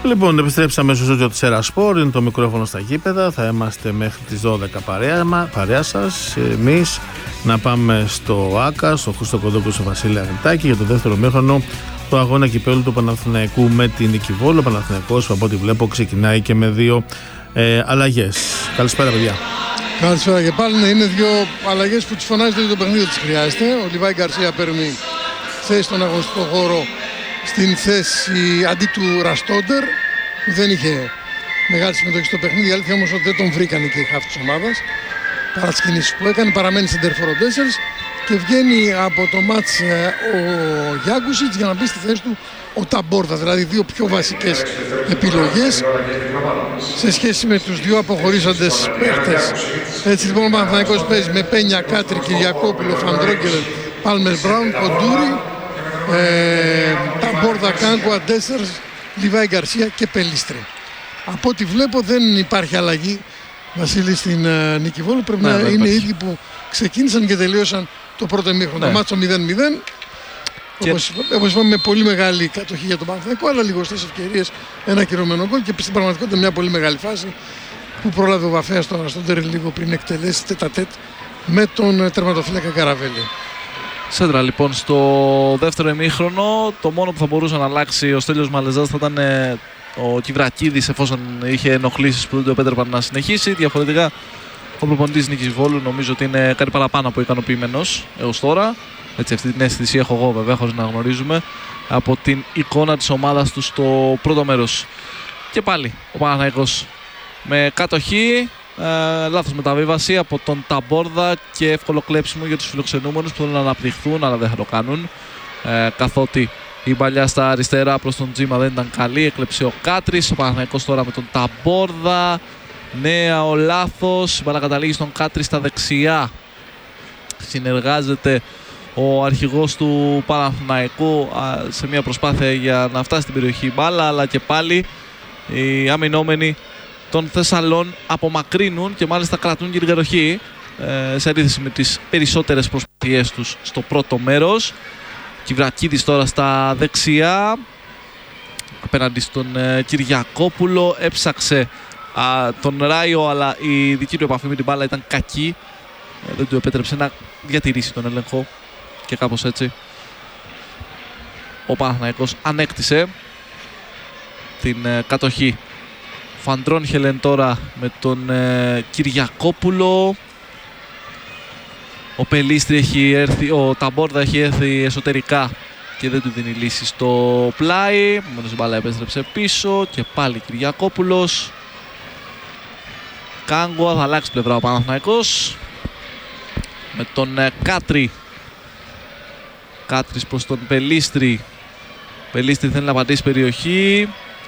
Λοιπόν, επιστρέψαμε στο στούντιο της Ερασπορ, είναι το μικρόφωνο στα γήπεδα. Θα είμαστε μέχρι τις 12 παρέα σας. Εμείς να πάμε στο ΆΚΑ, στο Χρήστο Κοντόπουλο, στο Βασίλη Αρνητάκη για το δεύτερο μήχρονο του αγώνα κυπέλλου του Παναθηναϊκού με την Νίκη Βόλου. Ο Παναθηναϊκός, από ό,τι βλέπω, ξεκινάει και με δύο αλλαγές. Καλησπέρα, παιδιά. Καλησπέρα και πάλι. Ναι, είναι δύο αλλαγές που τις φωνάζει το παιχνίδι της χρειάζεται. Ο Λιβάη Γκαρσία παίρνει θέση στον αγωνιστικό χώρο στην θέση αντί του Ραστόντερ, που δεν είχε μεγάλη συμμετοχή στο παιχνίδι. Η αλήθεια όμως ότι δεν τον βρήκαν και οι χαφ της ομάδας παρά τις κινήσεις που έκανε. Παραμένει center for Odessers και βγαίνει από το μάτς ο Γιάνκουσιτς για να μπει στη θέση του ο Ταμπόρδα. Δηλαδή δύο πιο βασικές επιλογές σε σχέση με τους δύο αποχωρήσαντες παίχτες. Έτσι λοιπόν ο Παναθηναϊκός παίζει με Πένια, Κάτρι, Κυριακόπουλο, Φαντρόκερ, Πάλμερ Μπράουν, Κοντούρι, Ταμπόρδα, Κάγκο, Αντέσσερς, Λιβάη Γκαρσία και Πελίστρη. Από ό,τι βλέπω δεν υπάρχει αλλαγή, Βασίλη, στην Νίκη Βόλου. Πρέπει να είναι οι ίδιοι που ξεκίνησαν και τελείωσαν το πρώτο ημίχρονο. Το μάτσο 0-0. Όπως είπαμε, με πολύ μεγάλη κατοχή για τον Παναθηναϊκό, αλλά λιγοστές ευκαιρίες, ένα ακυρωμένο γκολ και στην πραγματικότητα μια πολύ μεγάλη φάση που πρόλαβε ο Βαφέας τον Αστόντερ λίγο πριν εκτελέσει τέτα-τέτ με τον τερματοφύλακα Καραβέλη. Σέντρα λοιπόν στο δεύτερο ημίχρονο. Το μόνο που θα μπορούσε να αλλάξει ο Στέλιος Μαλεζάς θα ήταν ο Κιβρακίδης, εφόσον είχε ενοχλήσεις που δεν το επέτρεπαν να συνεχίσει. Διαφορετικά ο προπονητής Νίκης Βόλου νομίζω ότι είναι κάτι παραπάνω από ικανοποιημένος έως τώρα. Έτσι, αυτή την αίσθηση έχω εγώ, βέβαια, χωρίς να γνωρίζουμε, από την εικόνα της ομάδας του στο πρώτο μέρος. Και πάλι ο Παναθηναϊκός με κατοχή, λάθος μεταβίβαση από τον Ταμπόρδα και εύκολο κλέψιμο για τους φιλοξενούμενους που θέλουν να αναπτυχθούν, αλλά δεν θα το κάνουν, καθότι η παλιά στα αριστερά προς τον Τζίμα δεν ήταν καλή. Έκλεψε ο Κάτρης. Ο Παναθηναϊκός τώρα με τον Ταμπόρδα. Νέα ο λάθος. Η μπάλα καταλήγει στον Κάτρη στα δεξιά. Συνεργάζεται ο αρχηγός του Παναθηναϊκού σε μια προσπάθεια για να φτάσει στην περιοχή μπάλα, αλλά και πάλι οι αμυνόμενοι των Θεσσαλών απομακρύνουν και μάλιστα κρατούν και την κατοχή σε αντίθεση με τις περισσότερες προσπάθειές τους στο πρώτο μέρος. Κιβρακίδης τώρα στα δεξιά απέναντι στον Κυριακόπουλο. Έψαξε τον Ράιο, αλλά η δική του επαφή με την μπάλα ήταν κακή. Δεν του επέτρεψε να διατηρήσει τον έλεγχο και κάπως έτσι ο Παναθηναϊκός ανέκτησε την κατοχή. Φαντρόν Χελεν τώρα με τον Κυριακόπουλο. Ο Πελίστρη έχει έρθει, ο Ταμπόρδα έχει έρθει εσωτερικά και δεν του δίνει λύση στο πλάι. Επομένως η μπάλα επέστρεψε πίσω και πάλι Κυριακόπουλος. Κάγκουα, θα αλλάξει πλευρά ο Παναθηναϊκός με τον Κάτρι. Κάτρις προς τον Πελίστρη. Πελίστρη θέλει να πατήσει περιοχή.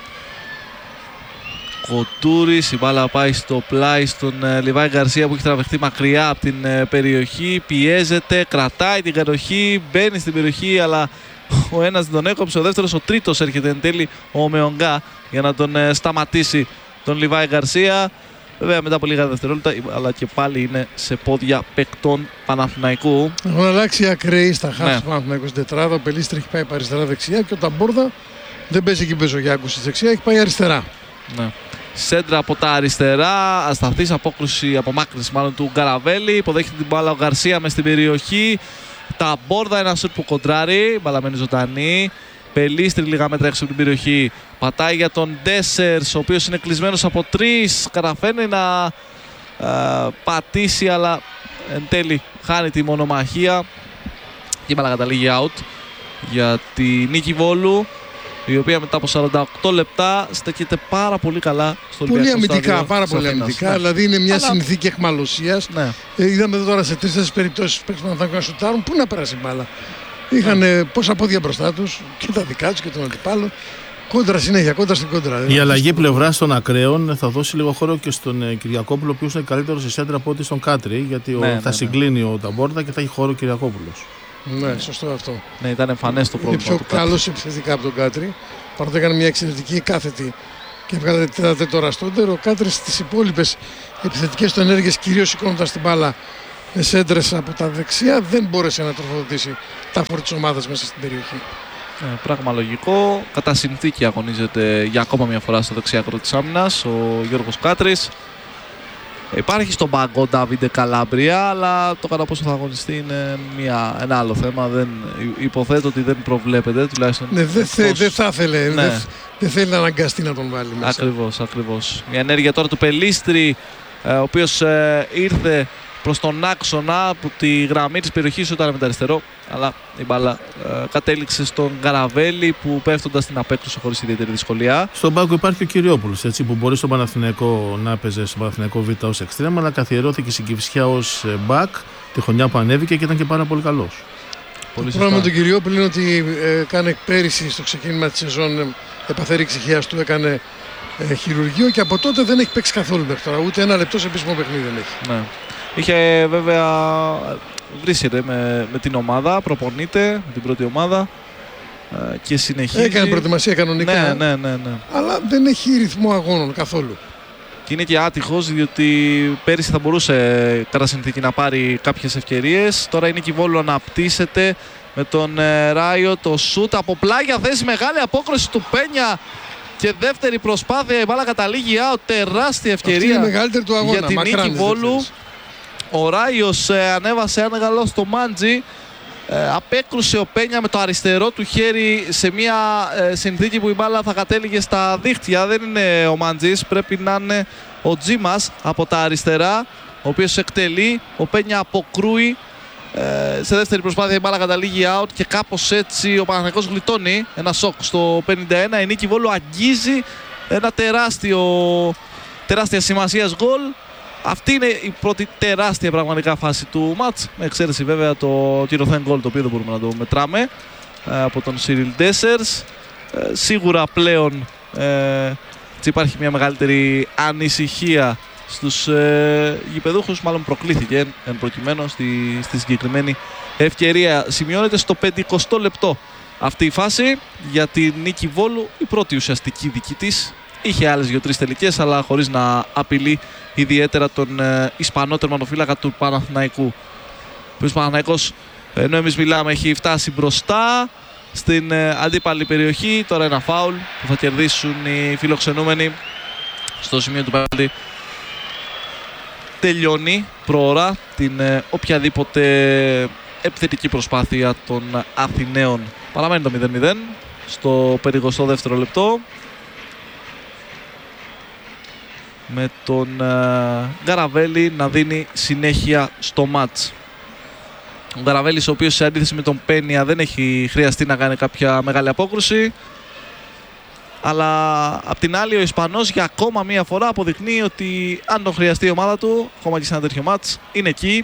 Κοντούρης, η μπάλα πάει στο πλάι στον Λιβάη Γκαρσία που έχει τραβεχτεί μακριά από την περιοχή. Πιέζεται, κρατάει την κατοχή, μπαίνει στην περιοχή, αλλά ο ένας δεν τον έκοψε, ο δεύτερος, ο τρίτος έρχεται εν τέλει, ο Μεονγκά, για να τον σταματήσει τον Λιβάη Γκαρσία. Βέβαια μετά από λίγα δευτερόλεπτα, αλλά και πάλι είναι σε πόδια παικτών Παναθηναϊκού. Έχουν αλλάξει ακραίοι στα χάφη του Παναθηναϊκού στην τετράδα. Ο Πελίστρη έχει πάει αριστερά-δεξιά και ο Ταμπόρδα δεν παίζει εκεί παίζω Γιάνκου στη δεξιά, έχει πάει αριστερά. Ναι. Σέντρα από τα αριστερά, ασταθής απομάκρυνση μάλλον του Γκαραβέλη. Υποδέχεται την μπάλα ο Γκαρσία μες στην περιοχή. Ταμπόρδα, ένα σουτ που κοντράρει, μπάλα μένει ζωντανή. Πελίστρη λίγα μέτρα έξω από την περιοχή. Πατάει για τον Ντέσσερς, ο οποίος είναι κλεισμένος από τρεις. Καταφέρνει να πατήσει, αλλά εν τέλει χάνει τη μονομαχία. Και η μπάλα καταλήγει out για τη Νίκη Βόλου, η οποία μετά από 48 λεπτά στέκεται πάρα πολύ καλά στο Ολυμπιακό Πολύ αμυντικά, πάρα πολύ αμυντικά. Ναι. Δηλαδή είναι μια συνθήκη εχμαλωσίας. Ναι. Είδαμε τώρα σε 3-4 περιπτώσεις που να σουτάρουν. Πού να περάσει η μπάλα. Είχαν πόσα πόδια μπροστά τους και τα δικά τους και τον αντιπάλο. Κόντρα συνέχεια, κόντρα στην κόντρα. Η αλλαγή πλευρά των ακραίων θα δώσει λίγο χώρο και στον Κυριακόπουλο, ο οποίος είναι καλύτερος σε σέντρα από ό,τι στον Κάτρι, γιατί θα συγκλίνει ο Ταμπόρδα και θα έχει χώρο ο Κυριακόπουλος. Ναι, σωστό αυτό. Ναι, ήταν εμφανές το πρόβλημα. Είναι πιο καλός επιθετικά από τον Κάτρι. Παρότι έκανε μια εξαιρετική κάθετη και έβγαλε το Ραστόντερ. Ο Κάτρι στις υπόλοιπες επιθετικές του ενέργειες, κυρίως σηκώνοντας την μπάλα σέντρες από τα δεξιά, δεν μπόρεσε να τροφοδοτήσει τα φόρ της ομάδας μέσα στην περιοχή. Πράγμα λογικό. Κατά συνθήκη αγωνίζεται για ακόμα μια φορά στο δεξιάκρο της άμυνας ο Γιώργος Κάτρης. Υπάρχει στον πάγκο ο Ντάβιντε Καλάμπρια, αλλά το κατά πόσο θα αγωνιστεί είναι ένα άλλο θέμα. Υποθέτω ότι δεν προβλέπεται τουλάχιστον. Ναι, δεν θα ήθελε. Ναι. Δεν θέλει να αναγκαστεί να τον βάλει μέσα. Ακριβώς. Η ενέργεια τώρα του Πελίστρη, ο οποίος ήρθε προς τον άξονα από τη γραμμή της περιοχής όταν με το αριστερό, αλλά η μπάλα κατέληξε στον Καραβέλη που πέφτοντας την απέκτησε χωρίς ιδιαίτερη δυσκολία. Στον πάγκο υπάρχει ο Κυριόπουλος, έτσι, που μπορεί στον Παναθηναϊκό να παίζει στον Παναθηναϊκό Β ως εξτρέμ, αλλά καθιερώθηκε στην Κηφισιά ως μπακ τη χρονιά που ανέβηκε και ήταν και πάρα πολύ καλός. Το πρόβλημα με τον Κυριόπουλο είναι ότι έκανε πέρυσι στο ξεκίνημα της σεζόν επαθέρη ησυχίας του, έκανε χειρουργείο και από τότε δεν έχει παίξει καθόλου μέχρι τώρα. Ούτε ένα λεπτό σε επίσημο παιχνίδι δεν έχει. Ναι. Είχε βέβαια, βρίσκεται με την ομάδα, προπονείται με την πρώτη ομάδα και συνεχίζει. Έκανε προετοιμασία κανονικά. Ναι. Αλλά δεν έχει ρυθμό αγώνων καθόλου. Και είναι και άτυχος, διότι πέρυσι θα μπορούσε κατά συνθήκη να πάρει κάποιες ευκαιρίες. Τώρα είναι και η Βόλου αναπτύσσεται με τον Ράιο, το σούτ από πλάγια θέση, μεγάλη απόκριση του Πένια. Και δεύτερη προσπάθεια, η μπάλα καταλήγει out, τεράστια ευκαιρία για την νίκη Βόλου. Ο Ράιος ανέβασε άνεγαλο στο Μάντζι, απέκρουσε ο Πένια με το αριστερό του χέρι σε μια συνθήκη που η μπάλα θα κατέληγε στα δίχτυα. Δεν είναι ο Μάντζης, πρέπει να είναι ο Τζίμας από τα αριστερά, ο οποίος εκτελεί, ο Πένια αποκρούει. Σε δεύτερη προσπάθεια η μπάλα καταλήγει out και κάπως έτσι ο Παναθηναϊκός γλιτώνει ένα σοκ στο 51. Η νίκη Βόλου αγγίζει ένα τεράστια σημασίας γκολ. Αυτή είναι η πρώτη τεράστια πραγματικά φάση του μάτς, με εξαίρεση βέβαια το κυρωθέν γκολ, το οποίο δεν μπορούμε να το μετράμε, από τον Σίριλ Ντέσερς. Σίγουρα πλέον υπάρχει μια μεγαλύτερη ανησυχία στους γηπεδούχους, μάλλον προκλήθηκε εν προκειμένου στη συγκεκριμένη ευκαιρία. Σημειώνεται στο 50 λεπτό αυτή η φάση για τη νίκη Βόλου, η πρώτη ουσιαστική δική της. Είχε άλλες 2-3 τελικές, αλλά χωρίς να απειλεί ιδιαίτερα τον Ισπανό τερματοφύλακα του Παναθηναϊκού. Ο Παναθηναϊκός, ενώ εμείς μιλάμε, έχει φτάσει μπροστά στην αντίπαλη περιοχή. Τώρα ένα φάουλ που θα κερδίσουν οι φιλοξενούμενοι στο σημείο του πέναλτι. Τελειώνει προώρα την οποιαδήποτε επιθετική προσπάθεια των Αθηναίων. Παραμένει το 0-0 στο 52ο λεπτό, με τον Γκαραβέλη να δίνει συνέχεια στο μάτς. Ο Γκαραβέλης, ο οποίος σε αντίθεση με τον Πένια δεν έχει χρειαστεί να κάνει κάποια μεγάλη απόκρουση, αλλά απ' την άλλη ο Ισπανός για ακόμα μία φορά αποδεικνύει ότι αν το χρειαστεί η ομάδα του, ακόμα και σε ένα τέτοιο μάτς, είναι εκεί.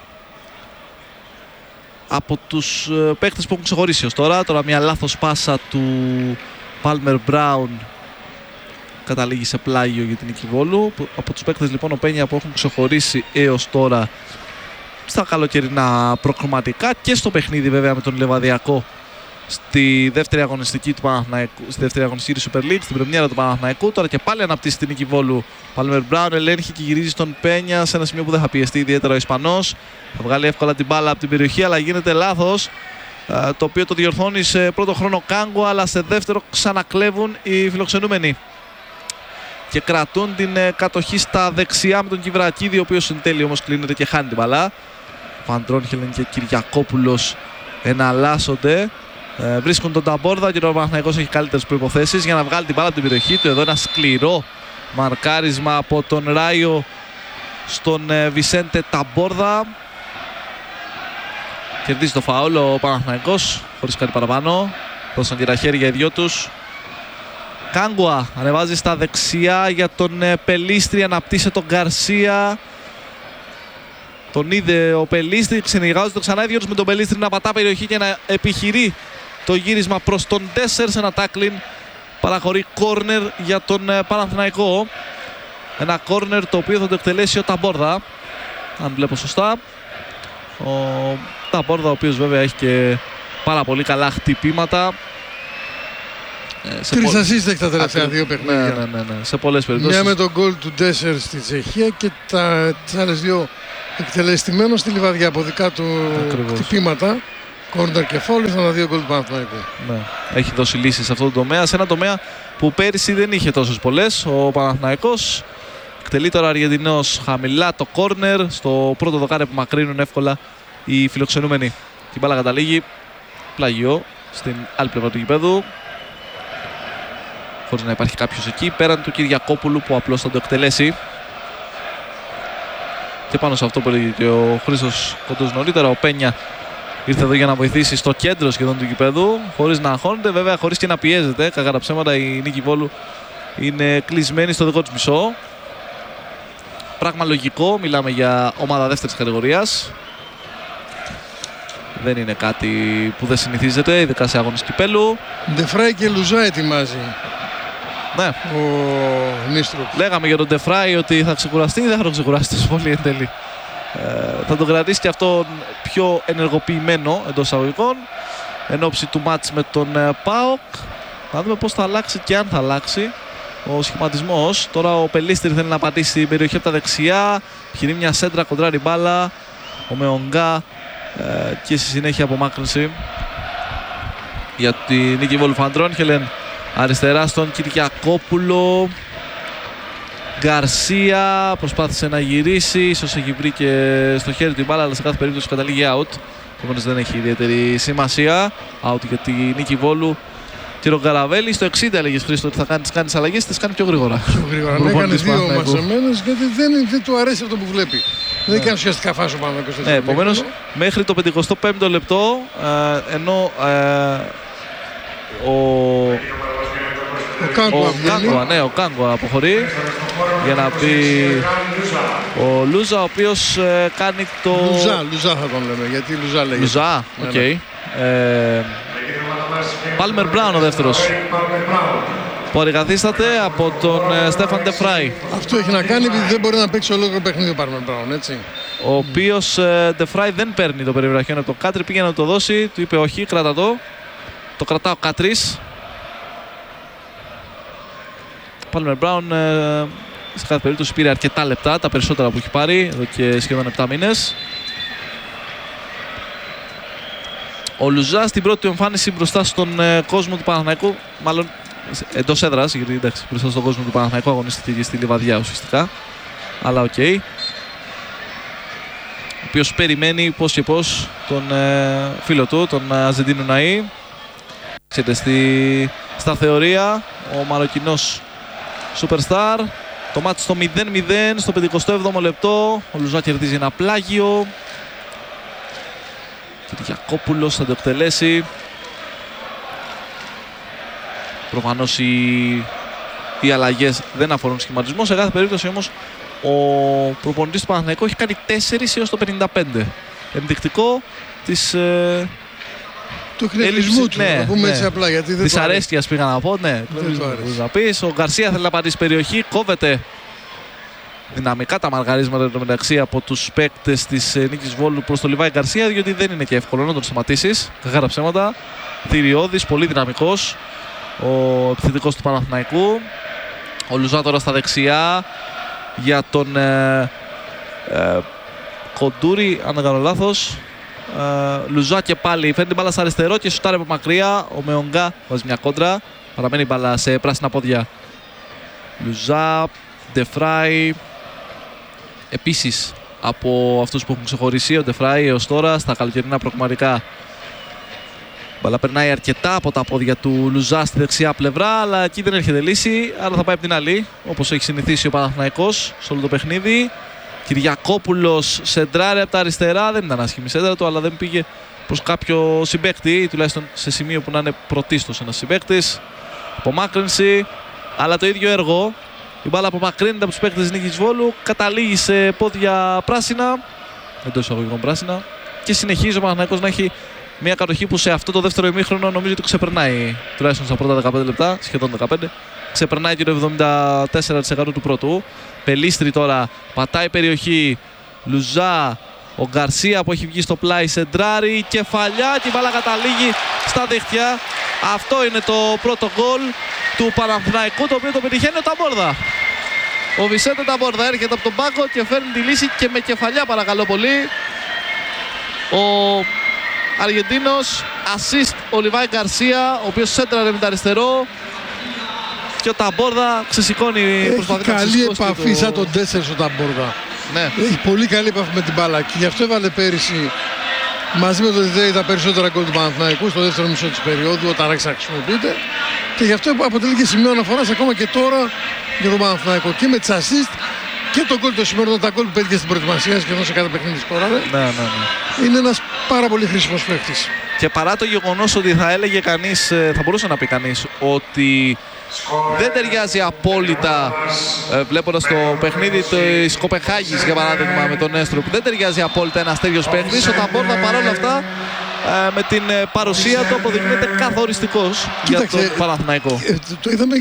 Από τους παίκτες που έχουν ξεχωρίσει ως τώρα, μια λάθος πάσα του Πάλμερ Μπράουν καταλήγει σε πλάγιο για την νίκη Βόλου. Από τους παίκτες λοιπόν ο Πένια που έχουν ξεχωρίσει έως τώρα στα καλοκαιρινά προκριματικά και στο παιχνίδι βέβαια με τον Λεβαδιακό στη δεύτερη αγωνιστική του Παναθηναϊκού, στη δεύτερη αγωνιστική του Super League, στην πρεμιέρα του Παναθηναϊκού. Τώρα και πάλι αναπτύσσει την νίκη Βόλου. Πάλμερ Μπράουν ελέγχει και γυρίζει στον Πένια σε ένα σημείο που δεν θα πιεστεί ιδιαίτερα ο Ισπανός. Θα βγάλει εύκολα την μπάλα από την περιοχή, αλλά γίνεται λάθος, το οποίο το διορθώνει σε πρώτο χρόνο Κάγκο, αλλά σε δεύτερο ξανακλέβουν οι φιλοξενούμενοι και κρατούν την κατοχή στα δεξιά με τον Κιβρακίδη, ο οποίος εν τέλει όμως κλείνεται και χάνει την μπαλά. Φαντρόνχελεν και Κυριακόπουλος εναλλάσσονται. Βρίσκουν τον Ταμπόρδα και ο Παναθηναϊκός έχει καλύτερες προϋποθέσεις για να βγάλει την μπάλα από την περιοχή του. Εδώ ένα σκληρό μαρκάρισμα από τον Ράιο στον Βισέντε Ταμπόρδα. Κερδίζει το φάουλ ο Παναθηναϊκός χωρίς κάτι παραπάνω. Δώσαν και τα χέρια οι δυο τους. Κάγκουα ανεβάζει στα δεξιά για τον Πελίστρη, αναπτύσσε τον Γκαρσία. Τον είδε ο Πελίστρη, ξενιγάζεται ξανά οι δυο τους με τον Πελίστρη να πατά περιοχή και να επιχειρεί το γύρισμα προς τον Ντέσερ. Σε ένα τάκλιν παραχωρεί κόρνερ για τον Παναθηναϊκό. Ένα κόρνερ το οποίο θα το εκτελέσει ο Ταμπόρδα, αν βλέπω σωστά. Ο Ταμπόρδα, ο οποίος βέβαια έχει και πάρα πολύ καλά χτυπήματα. Τρεις ασίστ έχει τα τελευταία δύο παιχνίδια. Ναι. Σε πολλές περιπτώσεις. Μια με τον γκολ του Ντέσερ στη Τσεχία και τις άλλες δύο εκτελεστημένο στη Λιβαδιά από δικά του χτυπήματα. Κόρνερ και φόλ ήταν τα 2 γκολ του Παναθηναϊκού. Ναι, έχει δώσει λύσεις σε αυτό το τομέα, σε ένα τομέα που πέρυσι δεν είχε τόσες πολλές. Ο Παναθηναϊκός εκτελεί τώρα Αργεντινός χαμηλά το κόρνερ στο πρώτο δοκάρι που μακρύνουν εύκολα οι φιλοξενούμενοι. Την μπάλα καταλήγει πλαγιό στην άλλη πλευρά του γηπέδου, χωρίς να υπάρχει κάποιος εκεί πέραν του Κυριακόπουλου που απλώς θα το εκτελέσει. Και πάνω σε αυτό που έλεγε και ο Χρήστος Κοντός νωρίτερα, ο Πένια ήρθε εδώ για να βοηθήσει στο κέντρο σχεδόν του γηπέδου, χωρίς να αγχώνεται, βέβαια χωρίς και να πιέζεται. Κακά τα ψέματα, η Νίκη Βόλου είναι κλεισμένη στο δικό της μισό. Πράγμα λογικό, μιλάμε για ομάδα δεύτερης κατηγορίας. Δεν είναι κάτι που δεν συνηθίζεται, ειδικά σε αγώνες κυπέλου. Ντεφράι και Λουζά ετοιμάζει. Ναι. Ο Νίστρου. Λέγαμε για τον Ντεφράι ότι θα ξεκουραστεί, δεν θα τον ξεκουράσει τόσο πολύ εν τέλει. Θα τον κρατήσει και αυτόν πιο ενεργοποιημένο εντός εισαγωγικών εν ώψη του μάτς με τον ΠΑΟΚ. Θα δούμε πώς θα αλλάξει και αν θα αλλάξει ο σχηματισμός. Τώρα ο Πελίστρη θέλει να πατήσει την περιοχή από τα δεξιά. Χειρεί μια σέντρα, κοντράρει μπάλα. Ο Μεονγκά και στη συνέχεια απομάκρυνση για τη Νίκη Βολφαντρών. Χελέν αριστερά στον Κυριακόπουλο. Γκαρσία προσπάθησε να γυρίσει, ίσως έχει βρει και στο χέρι την μπάλα, αλλά σε κάθε περίπτωση καταλήγει out. Επομένως δεν έχει ιδιαίτερη σημασία. Out για τη Νίκη Βόλου. Και ο Γκαραβέλη στο 60 έλεγες, Χρήστο, ότι θα κάνεις αλλαγές, τις κάνει πιο γρήγορα. Πιο γρήγορα. Ναι, έκανε 2 μαζεμένες γιατί δεν του αρέσει αυτό που βλέπει. Δεν κάνει ουσιαστικά φάση ο Παναθηναϊκός. Ναι, επομένως μέχρι το 55ο λεπτό, ενώ ο Κάγκουα αποχωρεί για να πει ο Λούζα, ο οποίος κάνει το... Λουζά θα τον λέμε, γιατί Λουζά λέγεται. Λουζά, οκ. Πάλμερ Μπράουν ο δεύτερος που αντικαθίσταται από τον Στέφαν Ντεφράι. Αυτό έχει να κάνει επειδή δεν μπορεί να παίξει ολόκληρο παιχνίδι ο Πάλμερ Μπράουν, έτσι. Ο οποίος Ντεφράι δεν παίρνει το περιβραχιόν από το Κάτρι, πήγε να το δώσει, του είπε όχι, κράτα το. Το κρατά ο Κάτρις. Πάλμερ Μπράουν σε κάθε περίπτωση πήρε αρκετά λεπτά, τα περισσότερα που έχει πάρει εδώ και σχεδόν 7 μήνες. Ο Λουζά στην πρώτη του εμφάνιση μπροστά στον κόσμο του Παναθηναϊκού, μάλλον εντός έδρας, γιατί εντάξει, μπροστά στον κόσμο του Παναθηναϊκού αγωνίστηκε στη Λιβαδιά ουσιαστικά, αλλά οκ. Ο οποίος περιμένει πώς και πώς τον φίλο του, τον Αζεντίνο Ναΐ. Ξέρετε, στα θεωρία ο Μαροκινός Superstar. Το μάτι στο 0-0 στο 57ο λεπτό. Ο Λουζά κερδίζει ένα πλάγιο. Κυριακόπουλος θα το εκτελέσει. Προφανώς οι αλλαγές δεν αφορούν σχηματισμό. Σε κάθε περίπτωση όμως ο προπονητής του Παναθηναϊκού έχει κάνει 4 έως το 55. Ενδεικτικό της του εκνευρισμού του, να πούμε έτσι απλά. Της αρέσκειας πήγα να πω, ναι. Να πεις. Ο Γκαρσία θέλει να πατήσει περιοχή, κόβεται δυναμικά τα μαργαρίσματα μεταξύ από τους παίκτες της Νίκης Βόλου προς το Λιβάη Γκαρσία, διότι δεν είναι και εύκολο να τον σταματήσεις. Κακά τα ψέματα. Θηριώδης, πολύ δυναμικός ο επιθετικός του Παναθηναϊκού. Ο Λουζά τώρα στα δεξιά για τον Κοντούρη, αν δεν κάνω λάθος. Λουζά και πάλι φέρνει την μπάλα στα αριστερό και σουτάρει από μακριά. Ο Μεονγκά βάζει μια κόντρα. Παραμένει η μπάλα σε πράσινα πόδια. Λουζά, Ντεφράι. Επίσης από αυτούς που έχουν ξεχωρίσει, ο Ντεφράι έως τώρα στα καλοκαιρινά προκριματικά. Η μπάλα περνάει αρκετά από τα πόδια του Λουζά στη δεξιά πλευρά, αλλά εκεί δεν έρχεται λύση. Άρα θα πάει από την άλλη, όπως έχει συνηθίσει ο Παναθηναϊκός σε όλο το παιχνίδι. Κυριακόπουλος σεντράρει από τα αριστερά, δεν ήταν άσχημη σέντρα του, αλλά δεν πήγε προς κάποιο συμπαίκτη, τουλάχιστον σε σημείο που να είναι πρωτίστως ένας συμπαίκτης. Απομάκρυνση, αλλά το ίδιο έργο. Η μπάλα απομακρύνεται από τους παίκτες της Νίκης Βόλου, καταλήγει σε πόδια πράσινα, εντός εισαγωγικών πράσινα, και συνεχίζει ο Παναθηναϊκός να έχει μια κατοχή που σε αυτό το δεύτερο ημίχρονο νομίζω ότι ξεπερνάει, τουλάχιστον στα πρώτα 15 λεπτά, σχεδόν 15, ξεπερνάει και το 74% του πρώτου. Πελίστρη τώρα πατάει περιοχή. Λουζά, ο Γκαρσία που έχει βγει στο πλάι σεντράρει, κεφαλιά και η μπάλα καταλήγει στα δίχτυα. Αυτό είναι το πρώτο γκολ του Παναθηναϊκού, το οποίο το πετυχαίνει ο Ταμπόρδα. Ο Βισέντε Ταμπόρδα έρχεται από τον πάγκο και φέρνει τη λύση και με κεφαλιά, παρακαλώ πολύ. Ο Αργεντίνος. Assist ο Λιβάη Γκαρσία, ο οποίος σέντραρε με το αριστερό. Και ο Ταμπόρδα ξεσηκώνει, προσπαθεί να καλή επαφή σαν τον Ντέσσερς ο Ταμπόρδα. Ναι. Έχει πολύ καλή επαφή με την μπάλα και γι' αυτό έβαλε πέρυσι μαζί με τον Διδέη τα περισσότερα γκολ του Παναθηναϊκού στο δεύτερο μισό της περίοδου όταν άρχισε να χρησιμοποιείται. Και γι' αυτό αποτελεί και σημείο αναφοράς ακόμα και τώρα για τον Παναθηναϊκό. Και με τις assist και τον γκολ το σημερινό, τα γκολ που πέτυχε στην προετοιμασία σχεδόν σε κάθε παιχνίδι σκόραρε. Ναι. Είναι ένας πάρα πολύ χρήσιμος παίκτης. Και παρά το γεγονός ότι θα έλεγε κανείς, θα μπορούσε να πει κανείς ότι δεν ταιριάζει απόλυτα, βλέποντας το παιχνίδι της Κοπεχάγης για παράδειγμα με τον Έστροπ, δεν ταιριάζει απόλυτα ένας τέτοιος παίκτης. Ο Ταμπόρδα παρόλα αυτά με την παρουσία του αποδεικνύεται καθοριστικός για τον Παναθηναϊκό. Το είδαμε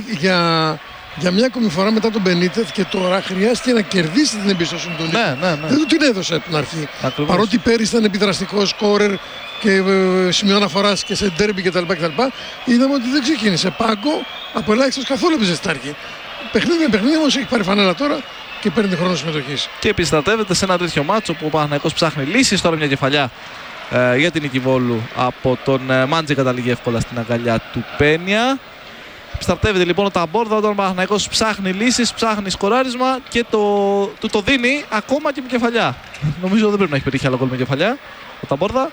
για μια ακόμη φορά μετά τον Μπενίτεθ και τώρα χρειάστηκε να κερδίσει την εμπιστοσύνη του Νίκο. Ναι. Δεν του την έδωσε από την αρχή. Ακριβώς. Παρότι πέρυσι ήταν επιδραστικό σκόρερ και σημείο αναφοράς και σε ντέρμπι κτλ. Είδαμε ότι δεν ξεκίνησε πάγκο, από ελάχιστος καθόλου έπαιζε στην αρχή. Παιχνίδι με παιχνίδι όμως έχει πάρει φανέλα τώρα και παίρνει χρόνο συμμετοχής. Και επιστρατεύεται σε ένα τέτοιο μάτσο που ο Παναθηναϊκός ψάχνει λύσεις. Τώρα μια κεφαλιά για την Νίκη Βόλου από τον Μάντζη, καταλήγει εύκολα στην αγκαλιά του Πένια. Σταρτεύεται λοιπόν ο Ταμπόρδα όταν ο Παναθηναϊκός ψάχνει λύσεις, ψάχνει σκοράρισμα και του το δίνει ακόμα και με κεφαλιά. Νομίζω δεν πρέπει να έχει πετύχει άλλο γκολ με κεφαλιά ο Ταμπόρδα,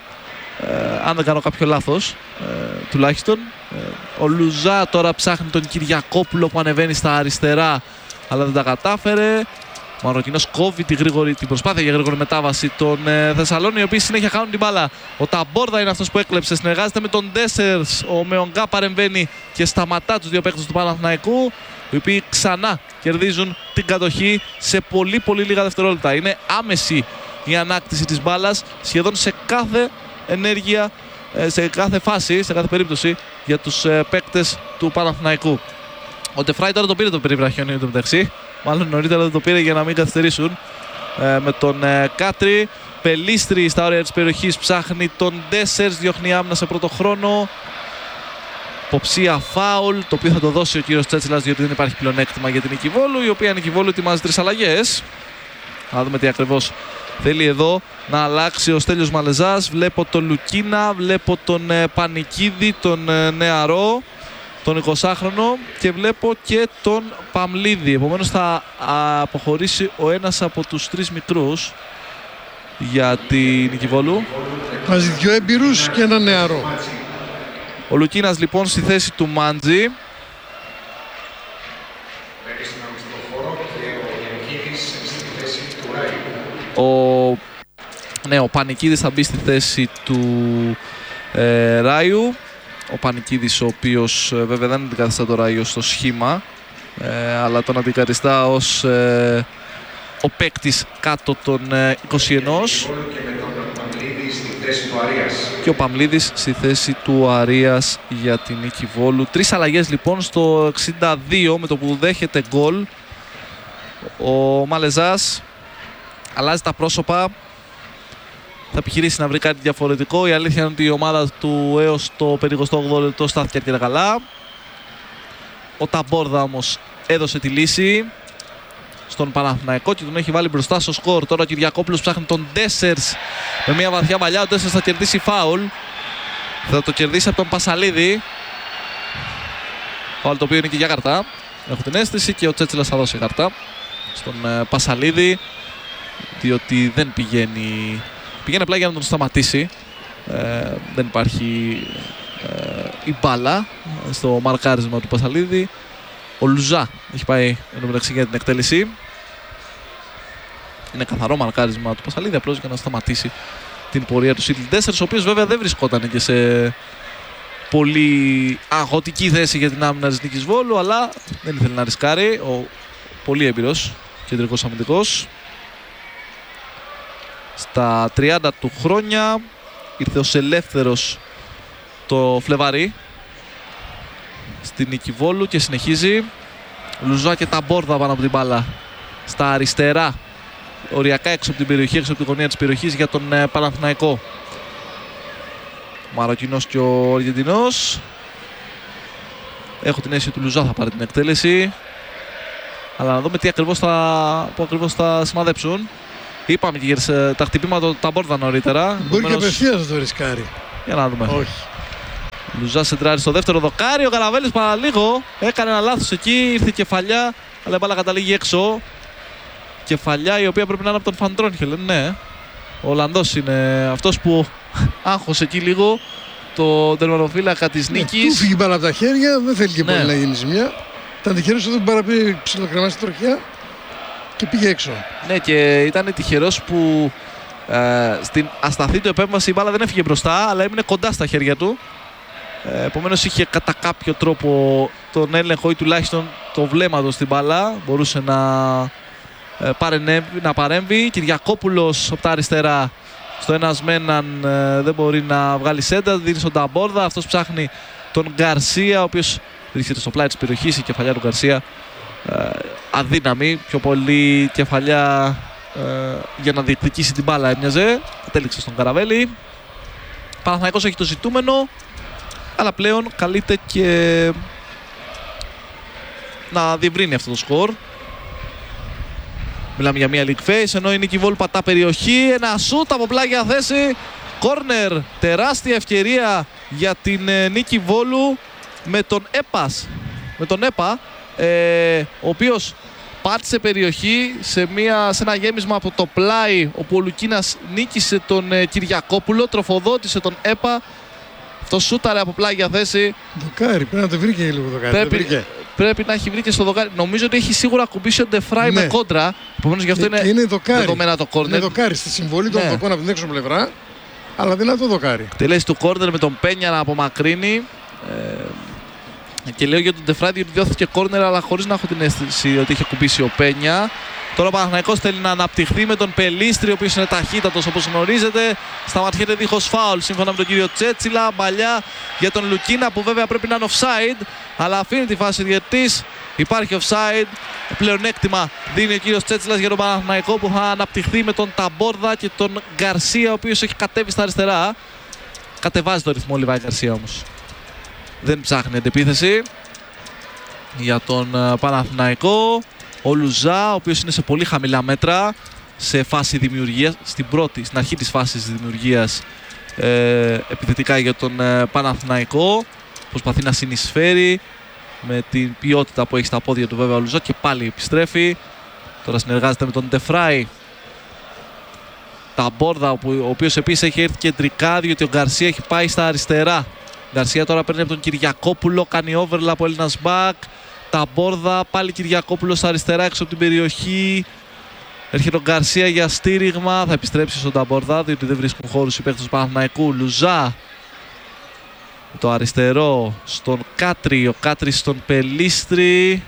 αν δεν κάνω κάποιο λάθος τουλάχιστον. Ο Λουζά τώρα ψάχνει τον Κυριακόπουλο που ανεβαίνει στα αριστερά αλλά δεν τα κατάφερε. Ο Μαροκινός κόβει την προσπάθεια για γρήγορη μετάβαση των Θεσσαλών, οι οποίοι συνέχεια χάνουν την μπάλα. Ο Ταμπόρδα είναι αυτός που έκλεψε, συνεργάζεται με τον Ντέσσερς. Ο Μεονγκά παρεμβαίνει και σταματά τους δύο παίκτες του Παναθηναϊκού, οι οποίοι ξανά κερδίζουν την κατοχή σε πολύ λίγα δευτερόλεπτα. Είναι άμεση η ανάκτηση της μπάλας σχεδόν σε κάθε ενέργεια, σε κάθε φάση, σε κάθε περίπτωση για τους παίκτες του Παναθηναϊκού. Ο Ντεφράι τώρα το πήρε το περιβραχιόνιο του μεταξύ. Μάλλον νωρίτερα δεν το πήρε για να μην καθυστερήσουν. Με τον Κάτρι. Πελίστρη στα όρια της περιοχής ψάχνει τον Ντέσσερς. Διώχνει άμυνα σε πρώτο χρόνο. Υποψία φάουλ, το οποίο θα το δώσει ο κύριος Τσέτσιλας διότι δεν υπάρχει πλεονέκτημα για την Νίκη Βόλου, η οποία Νίκη Βόλου ετοιμάζει 3 αλλαγές. Θα δούμε τι ακριβώς θέλει εδώ να αλλάξει ο Στέλιος Μαλεζάς. Βλέπω τον Λουκίνα, βλέπω τον Πανικίδη, τον νεαρό, τον 20χρονο και βλέπω και τον Παμλίδη. Επομένως θα αποχωρήσει ο ένας από τους 3 μικρούς για την Νίκη Βόλου. Μαζί 2 έμπειρους και ένα νεαρό. Ο Λουκίνας λοιπόν στη θέση του Μάντζη. Ο Πανικίδης θα μπει στη θέση του Ράιου. Ο Πανικίδης ο οποίος βέβαια δεν αντικαθιστά το Ράιο στο σχήμα, αλλά τον αντικαθιστά ως ο παίκτης κάτω των 21. Και ο Παμλίδης στη θέση του Αρίας για την Νίκη Βόλου. 3 αλλαγές λοιπόν στο 62 με το που δέχεται γκολ. Ο Μαλεζάς αλλάζει τα πρόσωπα. Θα επιχειρήσει να βρει κάτι διαφορετικό. Η αλήθεια είναι ότι η ομάδα του έως το 58 λεπτό στάθηκε αρκετά καλά. Ο Ταμπόρδα όμως έδωσε τη λύση στον Παναθηναϊκό και τον έχει βάλει μπροστά στο σκορ. Τώρα ο Κυριακόπουλος ψάχνει τον Ντέσσερς με μια βαθιά μαλλιά. Ο Ντέσσερς θα κερδίσει φάουλ. Θα το κερδίσει από τον Πασαλίδη. Φάουλ το οποίο είναι και για καρτά. Έχω την αίσθηση και ο Τσέτσιλας θα δώσει καρτά στον Πασαλίδη, διότι δεν πηγαίνει απλά για να τον σταματήσει. Δεν υπάρχει η μπάλα στο μαρκάρισμα του Πασαλίδη. Ο Λουζά έχει πάει εντωμεταξύ για την εκτέλεση. Είναι καθαρό μαρκάρισμα του Πασαλίδη, απλώς για να σταματήσει την πορεία του Σίτλ Ντέσσερς, ο οποίος βέβαια δεν βρισκόταν και σε πολύ αγωτική θέση για την άμυνα της Νίκης Βόλου, αλλά δεν ήθελε να ρισκάρει. Ο πολύ έμπειρος κεντρικός αμυντικός. Στα 30 του χρόνια ήρθε ως ελεύθερος το Φλεβάρι στην Νίκη Βόλου και συνεχίζει. Λουζά και Ταμπόρδα πάνω από την μπάλα στα αριστερά, οριακά έξω από την περιοχή, έξω από την γωνία της περιοχής για τον Παναθηναϊκό. Ο Μαροκινός και ο Αργεντινός. Έχω την αίσθηση ότι ο Λουζά θα πάρει την εκτέλεση, αλλά να δούμε πού ακριβώς θα σημαδέψουν. Είπαμε και για τα χτυπήματα του Ταμπόρδα νωρίτερα. Μπορεί και απευθείας να το ρισκάρει. Για να δούμε. Όχι. Λουζά σεντράρει στο δεύτερο δοκάρι. Ο Καραβέλης παραλίγο έκανε ένα λάθος εκεί. Ήρθε η κεφαλιά, αλλά η μπάλα καταλήγει έξω. Κεφαλιά η οποία πρέπει να είναι από τον Φαντρόνχελ. Ναι. Ο Ολλανδός είναι αυτός που άγχωσε εκεί λίγο το τερματοφύλακα της νίκης. Του φύγει μπάλα από τα χέρια, δεν θέλει και πολύ να γίνει ζημιά. Ήταν τυχερός ότι δεν παραπεί ψιλοκρεμάσει τη τροχιά και πήγε έξω. Ναι, και ήταν τυχερός που στην ασταθή του επέμβαση η μπάλα δεν έφυγε μπροστά, αλλά έμεινε κοντά στα χέρια του. Επομένως είχε κατά κάποιο τρόπο τον έλεγχο ή τουλάχιστον το βλέμμα του στην μπάλα. Μπορούσε να παρέμβει. Κυριακόπουλος από τα αριστερά στο ένας με έναν, δεν μπορεί να βγάλει σέντα. Δίνει στον Ταμπόρδα. Αυτός ψάχνει τον Γκαρσία, ο οποίος βρίσκεται στο πλάι της περιοχής. Η κεφαλιά του Γκαρσία αδύναμη. Πιο πολύ κεφαλιά για να διεκδικήσει την μπάλα έμοιαζε. Κατέληξε στον Καραβέλη. Παναθηναϊκός έχει το ζητούμενο, αλλά πλέον καλείται και να διευρύνει αυτό το σκορ. Μιλάμε για μια league face, ενώ η Νίκη Βόλου πατά περιοχή. Ένα σούτ από πλάγια θέση. Κόρνερ, τεράστια ευκαιρία για την Νίκη Βόλου με τον Έπας. Με τον Έπα, ο οποίος πάτησε περιοχή σε ένα γέμισμα από το πλάι, όπου ο Λουκίνας νίκησε τον Κυριακόπουλο, τροφοδότησε τον Έπα. Το σούταρε από πλάγια θέση. Δοκάρι, πρέπει να το βρήκε λίγο δοκάρι. Πρέπει να έχει βρει και στο δοκάρι. Νομίζω ότι έχει σίγουρα ακουμπήσει ο Ντεφράι με κόντρα. Επομένως γι' αυτό είναι δεδομένα το κόρνερ. Είναι δοκάρι στη συμβολή των δοκών από την έξω πλευρά, αλλά δυνατό δοκάρι. Τελέσει του κόρνερ με τον Πένια να απομακρύνει. Και λέω για τον Ντεφράι ότι διώθηκε κόρνερ, αλλά χωρίς να έχω την αίσθηση ότι είχε ακουμπήσει ο Πένια. Τώρα ο Παναθηναϊκός θέλει να αναπτυχθεί με τον Πελίστρη, ο οποίος είναι ταχύτατος όπως γνωρίζετε. Σταματιέται δίχως φάουλ σύμφωνα με τον κύριο Τσέτσιλα. Μπαλιά για τον Λουκίνα, που βέβαια πρέπει να είναι offside, αλλά αφήνει τη φάση διαιτητής. Υπάρχει offside. Πλεονέκτημα δίνει ο κύριος Τσέτσιλας για τον Παναθηναϊκό, που θα αναπτυχθεί με τον Ταμπόρδα και τον Γκαρσία, ο οποίος έχει κατέβει στα αριστερά. Κατεβάζει το ρυθμό Λιβάη Γκαρσία όμως. Δεν ψάχνει αντεπίθεση για τον Παναθηναϊκό. Ο Λουζά, ο οποίος είναι σε πολύ χαμηλά μέτρα σε φάση δημιουργίας, στην αρχή της φάσης δημιουργίας, επιθετικά για τον Παναθηναϊκό. Προσπαθεί να συνεισφέρει με την ποιότητα που έχει στα πόδια του βέβαια ο Λουζά, και πάλι επιστρέφει. Τώρα συνεργάζεται με τον Ντεφράι. Ταμπόρδα, ο οποίος επίσης έχει έρθει κεντρικά, διότι ο Γκαρσία έχει πάει στα αριστερά. Γκαρσία τώρα παίρνει από τον Κυριακόπουλο, κάνει overlap από Έλληνας μπακ. Ταμπόρδα, πάλι Κυριακόπουλο στα αριστερά έξω από την περιοχή. Έρχεται ο Γκαρσία για στήριγμα. Θα επιστρέψει στον Ταμπόρδα, διότι δεν βρίσκουν χώρους οι παίκτες του Παναθηναϊκού. Λουζά, το αριστερό στον Κάτρι, ο Κάτρι στον Πελίστρη.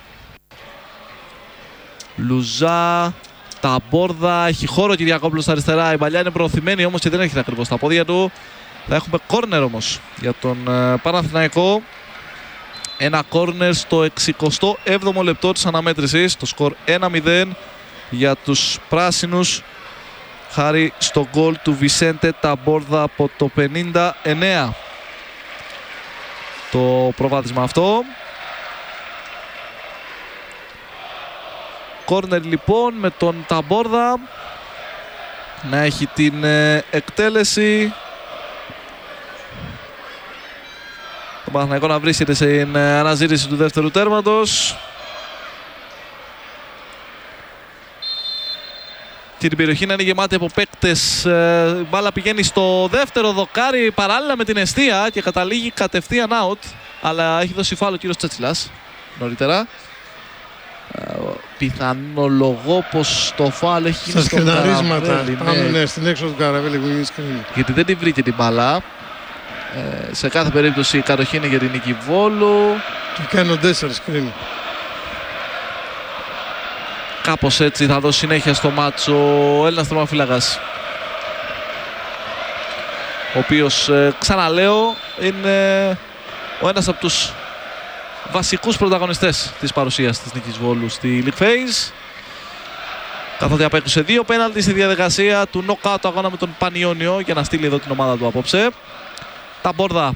Λουζά, Ταμπόρδα, έχει χώρο ο Κυριακόπουλος στα αριστερά. Η παλιά είναι προωθημένη όμως και δεν έρχεται ακριβώς στα πόδια του. Θα έχουμε κόρνερ όμως για τον Παναθηναϊκό. Ένα κόρνερ στο 67ο λεπτό της αναμέτρησης. Το σκορ 1-0 για τους πράσινους, χάρη στο γκολ του Βισέντε Ταμπόρδα από το 59. Το προβάδισμα αυτό. Κόρνερ λοιπόν με τον Ταμπόρδα να έχει την εκτέλεση. Το Παναθηναϊκό να βρίσκεται στην αναζήτηση του δεύτερου τέρματος. Και την περιοχή να είναι γεμάτη από παίκτες. Η μπάλα πηγαίνει στο δεύτερο δοκάρι παράλληλα με την εστία και καταλήγει κατευθείαν out. Αλλά έχει δώσει φάουλ ο κύριος Τσέτσιλας νωρίτερα. Πιθανολογώ πως το φάουλ έχει γίνει στο Καραβέλη. Ναι, στην έξω του Καραβέλη. Γιατί δεν την βρήκε την μπάλα. Σε κάθε περίπτωση η κατοχή είναι για την Νίκη Βόλου. Και κάνει ο 4 σκριν. Κάπως έτσι θα δώσει συνέχεια στο μάτσο ο Έλληνας τερματοφύλακας, ο οποίος, ξαναλέω, είναι ο ένας από τους βασικούς πρωταγωνιστές της παρουσίας της Νίκης Βόλου στη League Phase, καθότι απέκτησε 2 πέναλτι στη διαδικασία του knockout αγώνα με τον Πανιόνιο για να στείλει εδώ την ομάδα του απόψε. Ταμπόρδα,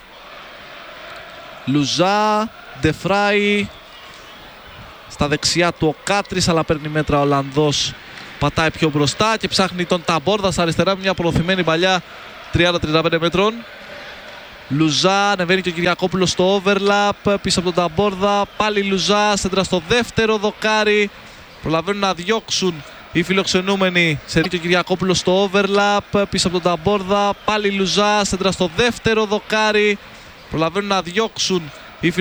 Λουζά, Ντεφράι, στα δεξιά του ο Κάτρις, αλλά παίρνει μέτρα ο Ολλανδός, πατάει πιο μπροστά και ψάχνει τον Ταμπόρδα στα αριστερά με μια προωθημένη παλιά 30-35 μέτρων. Λουζά, ανεβαίνει και ο Κυριακόπουλος στο overlap πίσω από τον Ταμπόρδα. Πάλι Λουζά, σέντρα στο δεύτερο δοκάρι. Προλαβαίνουν να διώξουν οι φιλοξενούμενοι. Σε και ο Κυριακόπουλος στο overlap πίσω από τον Ταμπόρδα. Πάλι Λουζά, σέντρα στο δεύτερο δοκάρι. Προλαβαίνουν να διώξουν